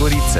Gorice.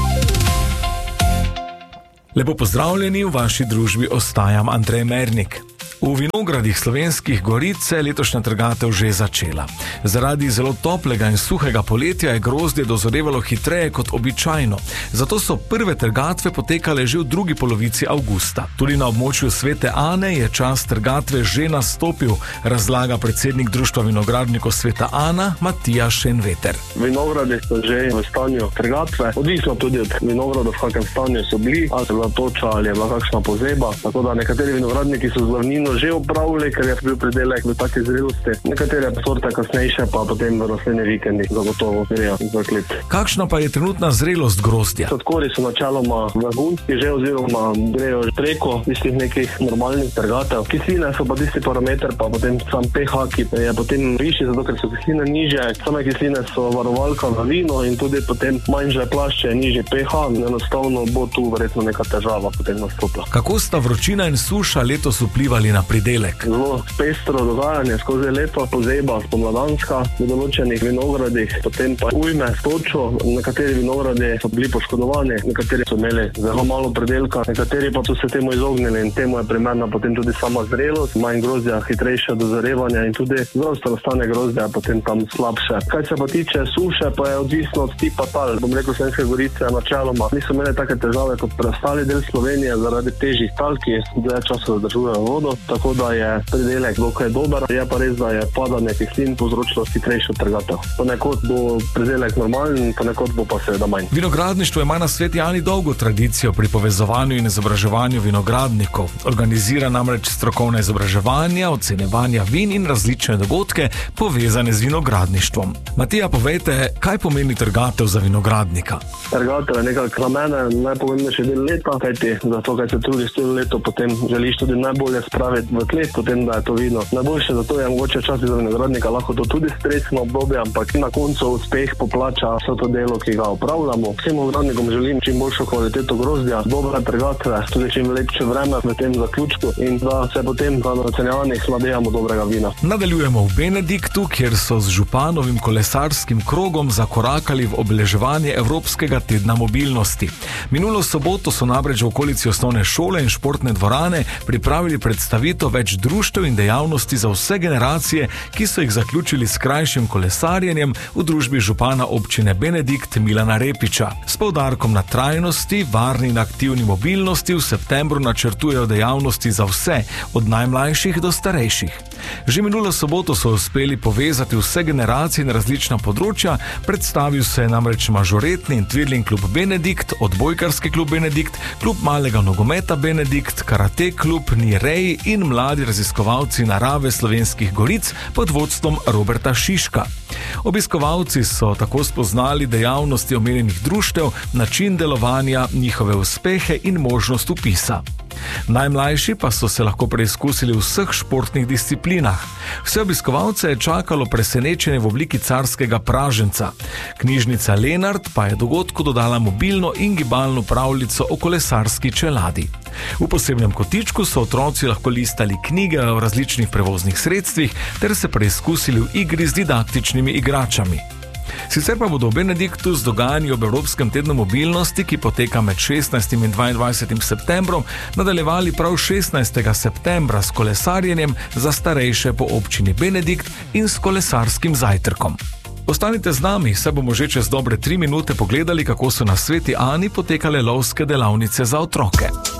Lepo pozdravljeni, v vaši družbi ostajam Andrej Mernik. V vinogradih Slovenskih Goric se je letošnja trgatev že začela. Zaradi zelo toplega in suhega poletja je grozdje dozorevalo hitreje kot običajno. Zato so prve trgatve potekale že v drugi polovici avgusta. Tudi na območju Svete Ane je čas trgatve že nastopil, razlaga predsednik Društva vinogradnikov Sveta Ana Matija Šenveter. Vinogradi so že v stanju trgatve, odvisno tudi od vinogradov, v kakem stanju so bili, ali je bila toča, ali je bila kakšna pozeba. Tako da nekateri vinogradniki so z glavnino že opravili, ker je bil pridelek v taki zrelosti. Nekatere sorte kasnejše pa potem v naslednji vikendi zagotovo grejo za klet. Kakšna pa je trenutna zrelost grozdja? Sladkorji so načeloma vrhunski že oziroma grejo preko tistih nekih normalnih trgatev. Kisline so pa tisti parameter, pa potem sam pH, ki je potem višji, zato ker so kisline nižje. Same kisline so varovalka na vino in tudi potem manjše plašče, nižji pH. Enostavno bo tu verjetno neka težava potem nastopila. Kako sta vročina in suša letos vplivali na pridelek? Zelo pestro dogajanje skozi leto, pozeba spomladanska v določenih vinogradih, potem pa ujme s točo. Nekateri vinogradi so bili poškodovani, nekateri so imeli zelo malo pridelka, nekateri pa so se temu izognili in temu je primerna potem tudi sama zrelost, manj grozdja, hitrejše dozorevanje in tudi zdravstveno stanje grozdja je potem tam slabše. Kaj se pa tiče suše, pa je odvisno od tipa tal. Bom rekel, Slovenske Gorice načeloma niso imeli take težave kot preostali del Slovenije zaradi težjih tal, ki dlje časa zadržujejo vodo. Tako da je pridelek dokaj dober, je pa res, da je padanje kislin povzročilo hitrejšo trgatev. Ponekod bo pridelek normalen, ponekod bo pa seveda manj. Vinogradništvo ima na Sveti Ani dolgo tradicijo pri povezovanju in izobraževanju vinogradnikov. Organizira namreč strokovna izobraževanja, ocenjevanja vin in različne dogodke povezane z vinogradništvom. Matija, povejte, kaj pomeni trgatev za vinogradnika? Trgatev je nekako za mene najpomembnejši del leta, kajti zato, kaj se trudiš celo leto, potem želiš tudi najbolje spraviti v klet, potem da je to vino najboljše, zato je mogoče časih za vinogradnika lahko to tudi stresno obdobje, ampak na koncu uspeh poplača vse to delo, ki ga opravljamo. Vsem vinogradnikom želim čim boljšo kvaliteto grozdja, dobre trgatve, tudi čim lepše vreme v tem zaključku in da se potem na ocenjevanjih nadejamo dobrega vina. Nadaljujemo v Benediktu, kjer so z županovim kolesarskim krogom zakorakali v obeleževanje Evropskega tedna mobilnosti. Minulo soboto so namreč v okolici osnovne šole in športne dvorane pripravili predstavitev več društev in dejavnosti za vse generacije, ki so jih zaključili s krajšim kolesarjenjem v družbi župana občine Benedikt Milana Repiča. S poudarkom na trajnosti, varni in aktivni mobilnosti v septembru načrtujejo dejavnosti za vse, od najmlajših do starejših. Že minulo soboto so uspeli povezati vse generacije in različna področja, predstavil se je namreč mažoretni in twirling klub Benedikt, odbojkarski klub Benedikt, klub malega nogometa Benedikt, karate klub Nirej in mladi raziskovalci narave Slovenskih Goric pod vodstvom Roberta Šiška. Obiskovalci so tako spoznali dejavnosti omenjenih društev, način delovanja, njihove uspehe in možnost vpisa. Najmlajši pa so se lahko preizkusili v vseh športnih disciplinah. Vse obiskovalce je čakalo presenečenje v obliki carskega praženca. Knjižnica Lenart pa je dogodku dodala mobilno in gibalno pravljico o kolesarski čeladi. V posebnem kotičku so otroci lahko listali knjige o različnih prevoznih sredstvih ter se preizkusili v igri z didaktičnimi igračami. Sicer pa bodo v Benediktu z dogajanji ob Evropskem tednu mobilnosti, ki poteka med 16. in 22. septembrom, nadaljevali prav 16. septembra s kolesarjenjem za starejše po občini Benedikt in s kolesarskim zajtrkom. Ostanite z nami, saj bomo že čez dobre 3 minute pogledali, kako so na Sveti Ani potekale lovske delavnice za otroke.